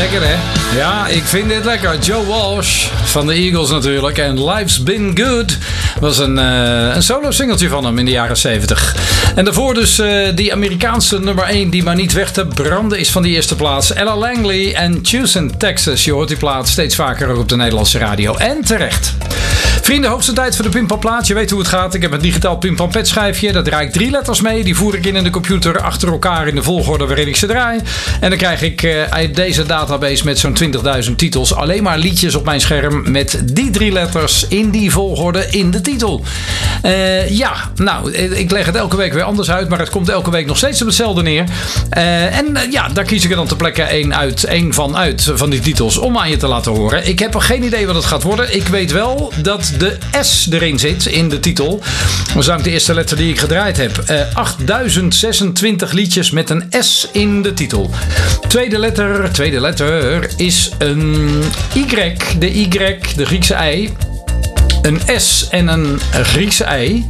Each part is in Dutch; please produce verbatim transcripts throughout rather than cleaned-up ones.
Lekker hè? Ja, ik vind dit lekker. Joe Walsh van de Eagles natuurlijk. En Life's Been Good was een, uh, een solo singeltje van hem in de jaren zeventig. En daarvoor dus uh, die Amerikaanse nummer één die maar niet weg te branden is van die eerste plaats. Ella Langley en Houston, Texas. Je hoort die plaat steeds vaker ook op de Nederlandse radio. En terecht. Vrienden, hoogste tijd voor de Pimpamplaat. Je weet hoe het gaat. Ik heb een digitaal Pimpampet schijfje. Daar draai ik drie letters mee. Die voer ik in in de computer achter elkaar in de volgorde waarin ik ze draai. En dan krijg ik uh, uit deze database met zo'n twintigduizend titels alleen maar liedjes op mijn scherm met die drie letters in die volgorde in de titel. Uh, ja, nou, ik leg het elke week weer anders uit, maar het komt elke week nog steeds op hetzelfde neer. Uh, en uh, ja, daar kies ik er dan ter plekke één uit, één van uit van die titels om aan je te laten horen. Ik heb geen idee wat het gaat worden. Ik weet wel dat de S erin zit in de titel. Dat is ook de eerste letter die ik gedraaid heb. Uh, achtduizend zesentwintig liedjes met een S in de titel. Tweede letter, tweede letter is een Y. De Y, de Griekse I. Een S en een Griekse I.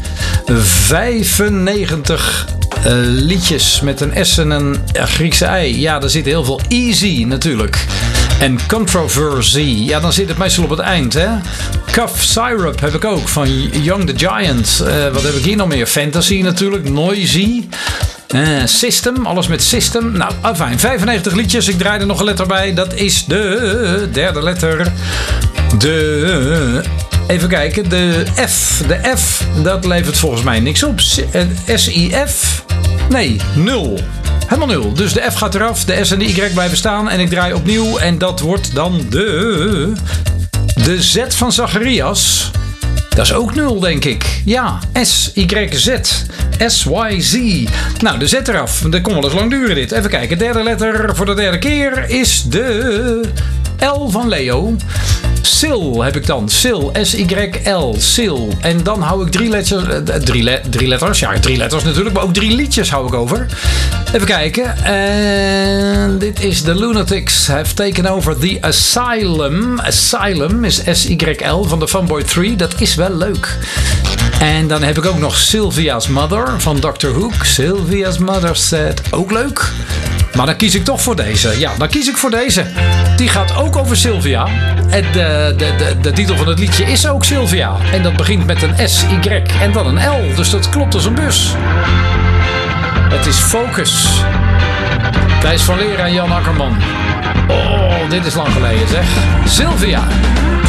vijfennegentig uh, liedjes met een S en een Griekse I. Ja, daar zit heel veel easy natuurlijk. En controversy. Ja, dan zit het meestal op het eind, hè. Cough Syrup heb ik ook van Young the Giant. Uh, wat heb ik hier nog meer? Fantasy natuurlijk. Noisy. Uh, system, alles met System. Nou, afijn, vijfennegentig liedjes. Ik draai er nog een letter bij. Dat is de derde letter. De... Even kijken, de F. De F, dat levert volgens mij niks op. S I F? Nee, nul. Helemaal nul. Dus de F gaat eraf, de S en de Y blijven staan. En ik draai opnieuw en dat wordt dan de... De Z van Zacharias. Dat is ook nul, denk ik. Ja, S Y Z. S Y Z. Nou, de Z eraf. Dat kon wel eens lang duren dit. Even kijken, derde letter voor de derde keer is de L van Leo. Sil heb ik dan. Sil. S Y L. Sil. En dan hou ik drie letters. Uh, drie, le- drie letters. Ja, drie letters natuurlijk. Maar ook drie liedjes hou ik over. Even kijken. En dit is The Lunatics Have Taken Over The Asylum. Asylum is S Y L van de Funboy drie. Dat is wel leuk. En dan heb ik ook nog Sylvia's Mother van doctor Hook. Sylvia's Mother said. Ook leuk. Maar dan kies ik toch voor deze. Ja, dan kies ik voor deze. Die gaat ook over Sylvia. En de, de, de, de titel van het liedje is ook Sylvia. En dat begint met een S Y en dan een L. Dus dat klopt als een bus. Het is Focus. Thijs van Leer en Jan Akkerman. Oh, dit is lang geleden zeg. Sylvia.